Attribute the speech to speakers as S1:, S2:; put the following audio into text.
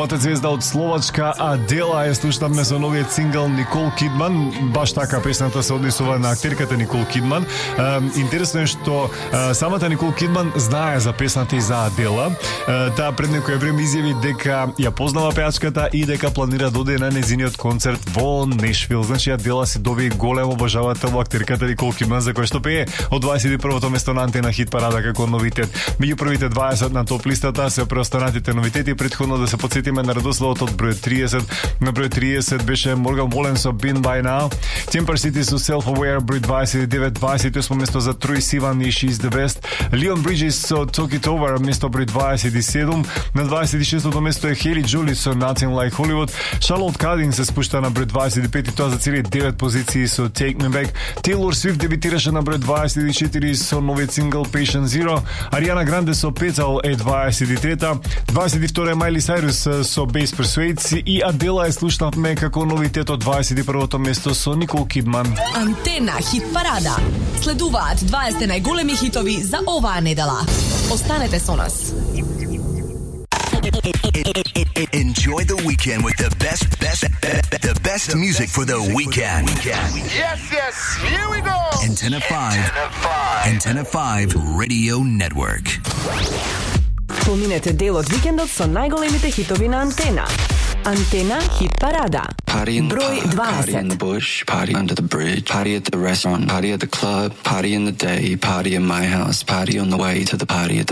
S1: Новата звезда од Словачка Адела е слушнавме со новиот сингл Никол Кидман. Баш така песната се однесува на актерката Никол Кидман. Интересно е што самата Никол Кидман знае за песната и за Адела. Таа пред некој време изјави дека ја познава пеачката и дека планира да оде на незиниот концерт во Нешвил. Значи Адела се доби голем обожавател во актерката Никол Кидман, за кој што пее од 21-то место на Антена хит парада како новитет. Меѓу првите 20 на топ листата се преостанатите новитети. Предходно да се подсетиме на редословот од број 30. На број 30 беше Морган Волен со Been By Now, Temper City со Self Aware број 29, 28 место за Трој Сиван и She's the Best, Leon Bridges со Talk It Over место број 27, на 26-то место е Хейли Джули со Nothing Like Hollywood, Charlotte Cardin се спушта на број 25 и тоа за цели 9 позиции со Take Me Back, Taylor Swift дебитираше на број 24 со новиот сингл Patient Zero, Ariana Grande со Petal е 23-та, 22 е Miley Cyrus со Base Persuades и Адела е слушнавме како новитет од 21-то место со Никол Кидман.
S2: Антена хит парада. Следуваат 20 најголеми хитови за оваа недела. Останете со нас.
S3: Enjoy the weekend with the best music for the weekend.
S4: Yes, here we go.
S3: Antenna 5 Radio Network.
S5: Поминете дел од викендот со најголемите хитови на Антена. Антена хит парада. Број 20.
S6: Party in the bush, party under the bridge, party at the restaurant, party at the club, party in the day, party in my house, party on the way to the party at the